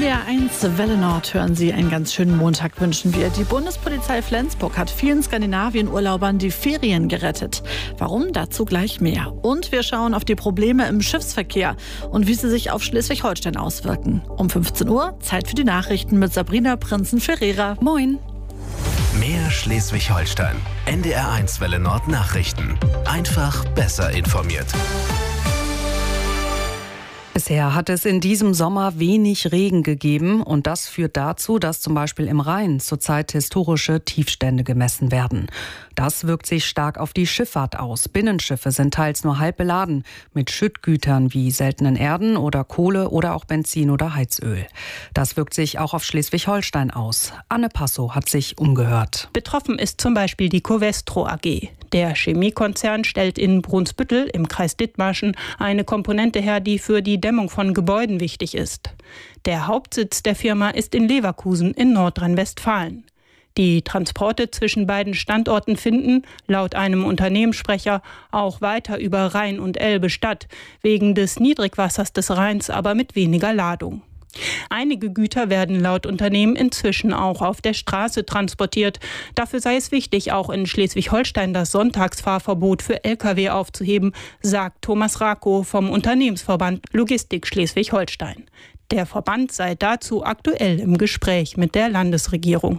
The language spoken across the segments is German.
NDR1 Welle Nord hören Sie. Einen ganz schönen Montag wünschen wir. Die Bundespolizei Flensburg hat vielen Skandinavien-Urlaubern die Ferien gerettet. Warum? Dazu gleich mehr. Und wir schauen auf die Probleme im Schiffsverkehr und wie sie sich auf Schleswig-Holstein auswirken. Um 15 Uhr Zeit für die Nachrichten mit Sabrina Prinzen-Ferreira. Moin. Mehr Schleswig-Holstein. NDR1 Welle Nord Nachrichten. Einfach besser informiert. Bisher hat es in diesem Sommer wenig Regen gegeben und das führt dazu, dass zum Beispiel im Rhein zurzeit historische Tiefstände gemessen werden. Das wirkt sich stark auf die Schifffahrt aus. Binnenschiffe sind teils nur halb beladen mit Schüttgütern wie seltenen Erden oder Kohle oder auch Benzin oder Heizöl. Das wirkt sich auch auf Schleswig-Holstein aus. Anne Passow hat sich umgehört. Betroffen ist zum Beispiel die Covestro AG. Der Chemiekonzern stellt in Brunsbüttel im Kreis Dithmarschen eine Komponente her, die für die Dämmung von Gebäuden wichtig ist. Der Hauptsitz der Firma ist in Leverkusen in Nordrhein-Westfalen. Die Transporte zwischen beiden Standorten finden, laut einem Unternehmenssprecher, auch weiter über Rhein und Elbe statt, wegen des Niedrigwassers des Rheins aber mit weniger Ladung. Einige Güter werden laut Unternehmen inzwischen auch auf der Straße transportiert. Dafür sei es wichtig, auch in Schleswig-Holstein das Sonntagsfahrverbot für Lkw aufzuheben, sagt Thomas Rakow vom Unternehmensverband Logistik Schleswig-Holstein. Der Verband sei dazu aktuell im Gespräch mit der Landesregierung.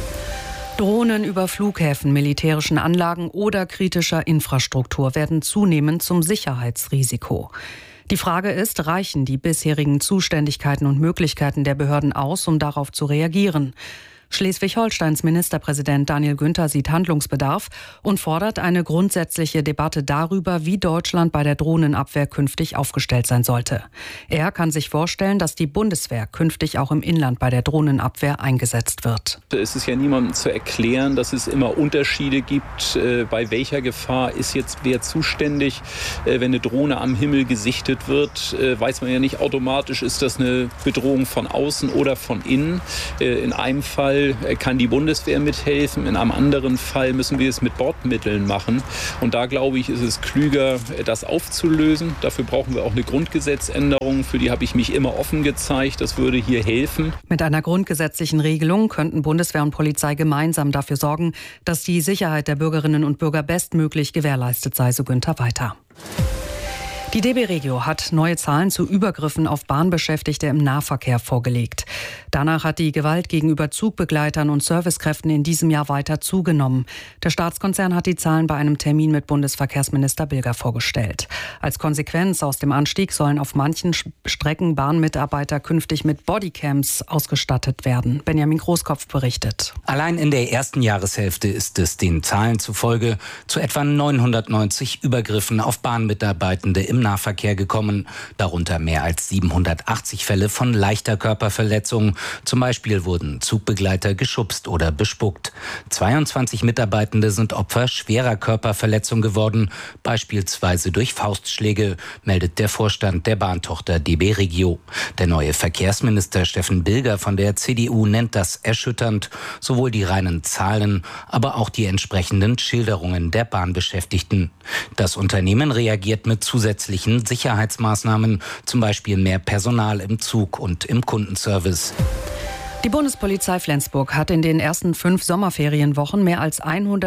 Drohnen über Flughäfen, militärischen Anlagen oder kritischer Infrastruktur werden zunehmend zum Sicherheitsrisiko. Die Frage ist, reichen die bisherigen Zuständigkeiten und Möglichkeiten der Behörden aus, um darauf zu reagieren? Schleswig-Holsteins Ministerpräsident Daniel Günther sieht Handlungsbedarf und fordert eine grundsätzliche Debatte darüber, wie Deutschland bei der Drohnenabwehr künftig aufgestellt sein sollte. Er kann sich vorstellen, dass die Bundeswehr künftig auch im Inland bei der Drohnenabwehr eingesetzt wird. Es ist ja niemandem zu erklären, dass es immer Unterschiede gibt, bei welcher Gefahr ist jetzt wer zuständig. Wenn eine Drohne am Himmel gesichtet wird, weiß man ja nicht automatisch, ist das eine Bedrohung von außen oder von innen. In einem Fall kann die Bundeswehr mithelfen, in einem anderen Fall müssen wir es mit Bordmitteln machen. Und da, glaube ich, ist es klüger, das aufzulösen. Dafür brauchen wir auch eine Grundgesetzänderung, für die habe ich mich immer offen gezeigt. Das würde hier helfen. Mit einer grundgesetzlichen Regelung könnten Bundeswehr und Polizei gemeinsam dafür sorgen, dass die Sicherheit der Bürgerinnen und Bürger bestmöglich gewährleistet sei, so Günther weiter. Die DB Regio hat neue Zahlen zu Übergriffen auf Bahnbeschäftigte im Nahverkehr vorgelegt. Danach hat die Gewalt gegenüber Zugbegleitern und Servicekräften in diesem Jahr weiter zugenommen. Der Staatskonzern hat die Zahlen bei einem Termin mit Bundesverkehrsminister Bilger vorgestellt. Als Konsequenz aus dem Anstieg sollen auf manchen Strecken Bahnmitarbeiter künftig mit Bodycams ausgestattet werden. Benjamin Großkopf berichtet. Allein in der ersten Jahreshälfte ist es den Zahlen zufolge zu etwa 990 Übergriffen auf Bahnmitarbeitende im Nahverkehr gekommen, darunter mehr als 780 Fälle von leichter Körperverletzung. Zum Beispiel wurden Zugbegleiter geschubst oder bespuckt. 22 Mitarbeitende sind Opfer schwerer Körperverletzung geworden, beispielsweise durch Faustschläge, meldet der Vorstand der Bahntochter DB Regio. Der neue Verkehrsminister Steffen Bilger von der CDU nennt das erschütternd, sowohl die reinen Zahlen, aber auch die entsprechenden Schilderungen der Bahnbeschäftigten. Das Unternehmen reagiert mit zusätzlichen Sicherheitsmaßnahmen, zum Beispiel mehr Personal im Zug und im Kundenservice. Die Bundespolizei Flensburg hat in den ersten 5 Sommerferienwochen mehr als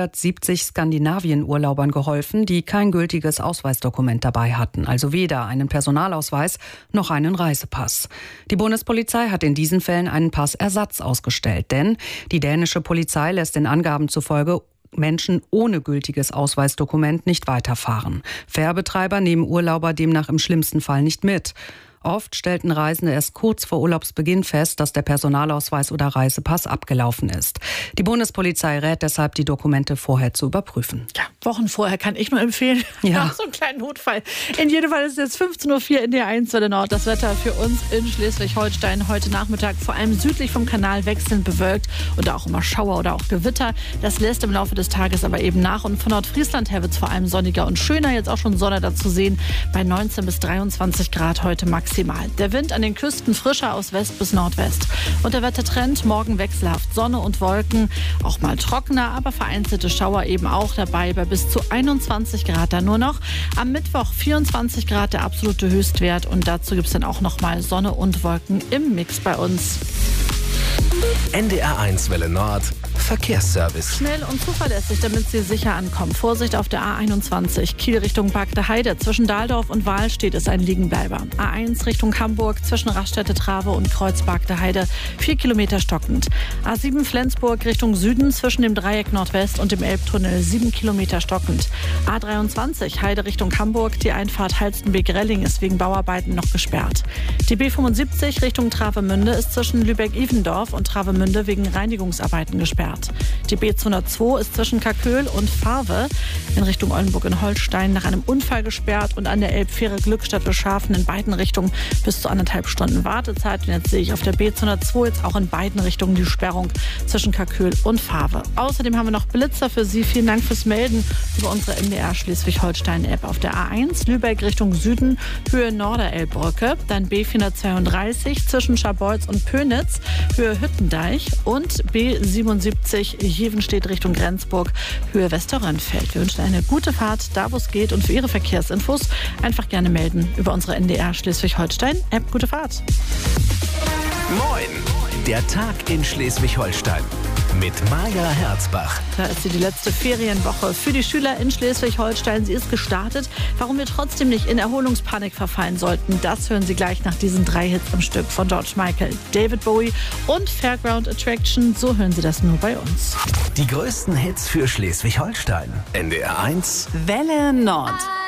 170 Skandinavien-Urlaubern geholfen, die kein gültiges Ausweisdokument dabei hatten, also weder einen Personalausweis noch einen Reisepass. Die Bundespolizei hat in diesen Fällen einen Passersatz ausgestellt, denn die dänische Polizei lässt den Angaben zufolge Menschen ohne gültiges Ausweisdokument nicht weiterfahren. Fährbetreiber nehmen Urlauber demnach im schlimmsten Fall nicht mit. Oft stellten Reisende erst kurz vor Urlaubsbeginn fest, dass der Personalausweis oder Reisepass abgelaufen ist. Die Bundespolizei rät deshalb, die Dokumente vorher zu überprüfen. Ja, Wochen vorher kann ich nur empfehlen. Ja. So einen kleinen Notfall. In jedem Fall ist es jetzt 15.04 Uhr in der 1 Welle Nord. Das Wetter für uns in Schleswig-Holstein heute Nachmittag vor allem südlich vom Kanal wechselnd bewölkt und auch immer Schauer oder auch Gewitter. Das lässt im Laufe des Tages aber eben nach. Und von Nordfriesland her wird es vor allem sonniger und schöner. Jetzt auch schon Sonne dazu sehen bei 19 bis 23 Grad heute maximal. maximal. Der Wind an den Küsten frischer aus West bis Nordwest. Und der Wettertrend morgen wechselhaft. Sonne und Wolken, auch mal trockener, aber vereinzelte Schauer eben auch dabei bei bis zu 21 Grad dann nur noch. Am Mittwoch 24 Grad der absolute Höchstwert und dazu gibt es dann auch noch mal Sonne und Wolken im Mix bei uns. NDR1 Welle Nord. Verkehrsservice. Schnell und zuverlässig, damit Sie sicher ankommen. Vorsicht auf der A21, Kiel Richtung Bagde Heide. Zwischen Dahldorf und Wahlstedt ist ein Liegenbleiber. A1 Richtung Hamburg, zwischen Raststätte Trave und Kreuz Bagde Heide, 4 Kilometer stockend. A7 Flensburg Richtung Süden, zwischen dem Dreieck Nordwest und dem Elbtunnel, 7 Kilometer stockend. A23 Heide Richtung Hamburg, die Einfahrt Halstenbek-Relling ist wegen Bauarbeiten noch gesperrt. Die B75 Richtung Travemünde ist zwischen Lübeck-Ivendorf und Travemünde wegen Reinigungsarbeiten gesperrt. Die B202 ist zwischen Kaköhl und Farve in Richtung Oldenburg in Holstein nach einem Unfall gesperrt und an der Elbfähre Glückstadt-Wilschafen in beiden Richtungen bis zu 1,5 Stunden Wartezeit. Und jetzt sehe ich auf der B202 jetzt auch in beiden Richtungen die Sperrung zwischen Kaköhl und Farve. Außerdem haben wir noch Blitzer für Sie. Vielen Dank fürs Melden über unsere NDR Schleswig-Holstein-App. Auf der A1 Lübeck Richtung Süden, Höhe Norderelbbrücke, dann B432 zwischen Scharbeutz und Pönitz, Höhe Hüttendeich und B77 Jevenstedt Richtung Rendsburg, Höhe Westerrönfeld. Wir wünschen eine gute Fahrt, da wo es geht, und für Ihre Verkehrsinfos einfach gerne melden über unsere NDR Schleswig-Holstein-App. Gute Fahrt. Moin! Der Tag in Schleswig-Holstein mit Maja Herzbach. Da ist sie, die letzte Ferienwoche für die Schüler in Schleswig-Holstein. Sie ist gestartet. Warum wir trotzdem nicht in Erholungspanik verfallen sollten, das hören Sie gleich nach diesen 3 Hits am Stück von George Michael, David Bowie und Fairground Attraction. So hören Sie das nur bei uns. Die größten Hits für Schleswig-Holstein. NDR1 Welle Nord.